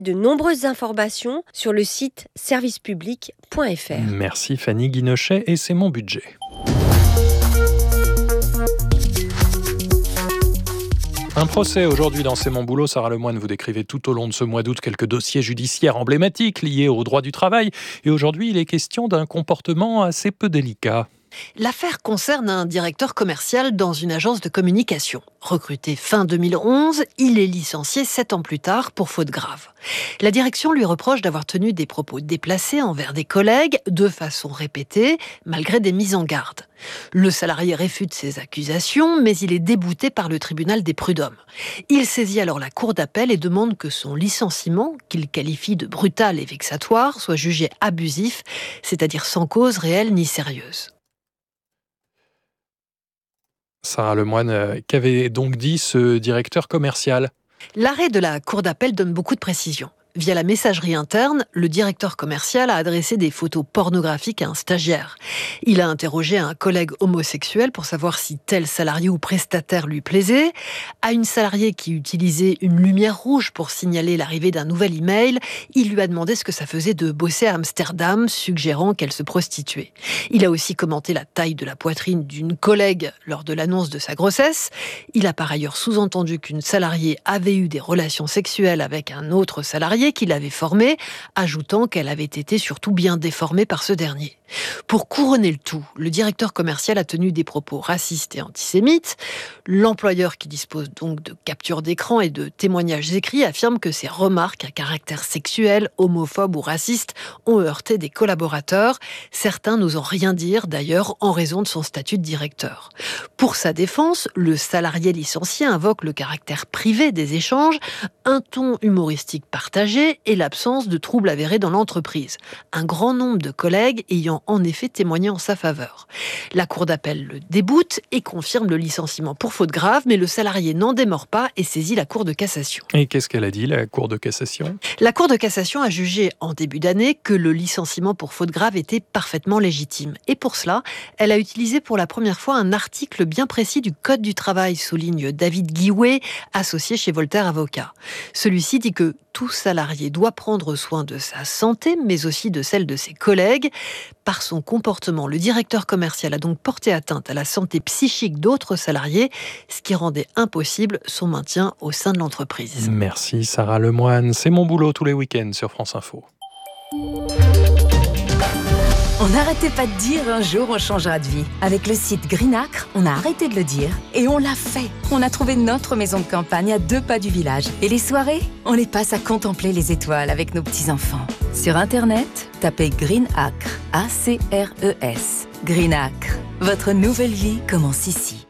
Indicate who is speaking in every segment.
Speaker 1: De nombreuses informations sur le site servicepublic.fr.
Speaker 2: Merci Fanny Guinochet et c'est mon budget. Un procès aujourd'hui dans C'est mon boulot. Sarah Lemoine, vous décrivez tout au long de ce mois d'août quelques dossiers judiciaires emblématiques liés au droit du travail. Et aujourd'hui, il est question d'un comportement assez peu délicat.
Speaker 3: L'affaire concerne un directeur commercial dans une agence de communication. Recruté fin 2011, il est licencié 7 ans plus tard pour faute grave. La direction lui reproche d'avoir tenu des propos déplacés envers des collègues de façon répétée, malgré des mises en garde. Le salarié réfute ces accusations, mais il est débouté par le tribunal des prud'hommes. Il saisit alors la cour d'appel et demande que son licenciement, qu'il qualifie de brutal et vexatoire, soit jugé abusif, c'est-à-dire sans cause réelle ni sérieuse.
Speaker 2: Sarah Lemoine, qu'avait donc dit ce directeur commercial ?
Speaker 3: L'arrêt de la cour d'appel donne beaucoup de précisions. Via la messagerie interne, le directeur commercial a adressé des photos pornographiques à un stagiaire. Il a interrogé un collègue homosexuel pour savoir si tel salarié ou prestataire lui plaisait. À une salariée qui utilisait une lumière rouge pour signaler l'arrivée d'un nouvel email, il lui a demandé ce que ça faisait de bosser à Amsterdam, suggérant qu'elle se prostituait. Il a aussi commenté la taille de la poitrine d'une collègue lors de l'annonce de sa grossesse. Il a par ailleurs sous-entendu qu'une salariée avait eu des relations sexuelles avec un autre salarié qui l'avait formée, ajoutant qu'elle avait été surtout bien déformée par ce dernier. Pour couronner le tout, le directeur commercial a tenu des propos racistes et antisémites. L'employeur, qui dispose donc de captures d'écran et de témoignages écrits, affirme que ces remarques à caractère sexuel, homophobe ou raciste ont heurté des collaborateurs, certains n'osant rien dire d'ailleurs en raison de son statut de directeur. Pour sa défense, le salarié licencié invoque le caractère privé des échanges, un ton humoristique partagé et l'absence de troubles avérés dans l'entreprise. Un grand nombre de collègues ayant en effet témoigné en sa faveur. La cour d'appel le déboute et confirme le licenciement pour faute grave, mais le salarié n'en démord pas et saisit la cour de cassation.
Speaker 2: Et qu'est-ce qu'elle a dit, la cour de cassation ?
Speaker 3: La cour de cassation a jugé en début d'année que le licenciement pour faute grave était parfaitement légitime. Et pour cela, elle a utilisé pour la première fois un article bien précis du Code du travail, souligne David Guiouet, associé chez Voltaire Avocat. Celui-ci dit que tout salarié doit prendre soin de sa santé, mais aussi de celle de ses collègues. Par son comportement, le directeur commercial a donc porté atteinte à la santé psychique d'autres salariés, ce qui rendait impossible son maintien au sein de l'entreprise.
Speaker 2: Merci Sarah Lemoine. C'est mon boulot tous les week-ends sur France Info.
Speaker 4: On n'arrêtait pas de dire un jour on changera de vie. Avec le site Greenacre, on a arrêté de le dire et on l'a fait. On a trouvé notre maison de campagne à 2 pas du village. Et les soirées, on les passe à contempler les étoiles avec nos petits-enfants. Sur Internet, tapez Greenacre, A-C-R-E-S. Greenacre, votre nouvelle vie commence ici.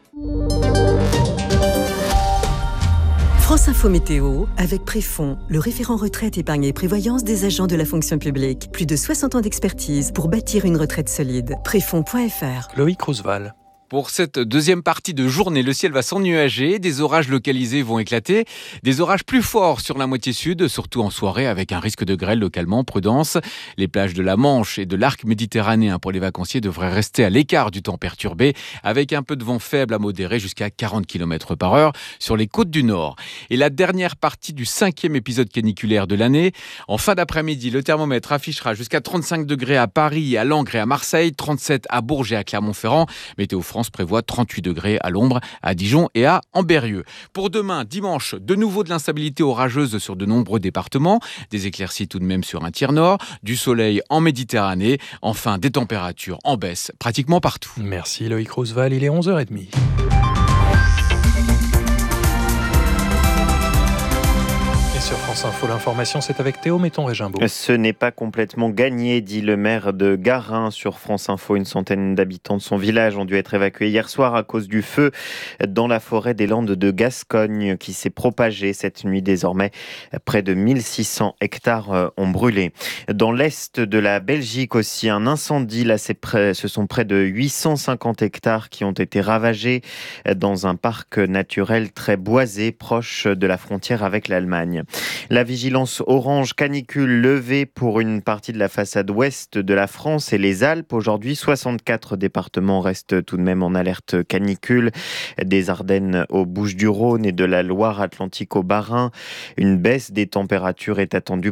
Speaker 5: France Info Météo, avec Préfond, le référent retraite, épargne et prévoyance des agents de la fonction publique. Plus de 60 ans d'expertise pour bâtir une retraite solide. Préfond.fr.
Speaker 2: Loïc Roosevelt.
Speaker 6: Pour cette deuxième partie de journée, le ciel va s'ennuager, des orages localisés vont éclater, des orages plus forts sur la moitié sud, surtout en soirée avec un risque de grêle localement, prudence. Les plages de la Manche et de l'arc méditerranéen pour les vacanciers devraient rester à l'écart du temps perturbé, avec un peu de vent faible à modéré jusqu'à 40 km/h sur les côtes du nord. Et la dernière partie du 5e épisode caniculaire de l'année, en fin d'après-midi, le thermomètre affichera jusqu'à 35 degrés à Paris, à Langres et à Marseille, 37 à Bourges et à Clermont-Ferrand. Météo France prévoit 38 degrés à l'ombre, à Dijon et à Ambérieu. Pour demain, dimanche, de nouveau de l'instabilité orageuse sur de nombreux départements, des éclaircies tout de même sur un tiers nord, du soleil en Méditerranée, enfin des températures en baisse pratiquement partout.
Speaker 2: Merci Loïc Roosevelt, il est 11h30. Sur France Info, l'information, c'est avec Théo Metton-Régimbaud.
Speaker 7: Ce n'est pas complètement gagné, dit le maire de Garin sur France Info. Une centaine d'habitants de son village ont dû être évacués hier soir à cause du feu dans la forêt des Landes de Gascogne qui s'est propagé cette nuit. Désormais, près de 1600 hectares ont brûlé. Dans l'est de la Belgique aussi, un incendie. Là, ce sont près de 850 hectares qui ont été ravagés dans un parc naturel très boisé, proche de la frontière avec l'Allemagne. La vigilance orange canicule levée pour une partie de la façade ouest de la France et les Alpes. Aujourd'hui, 64 départements restent tout de même en alerte canicule. Des Ardennes aux Bouches-du-Rhône et de la Loire-Atlantique au Bas-Rhin. Une baisse des températures est attendue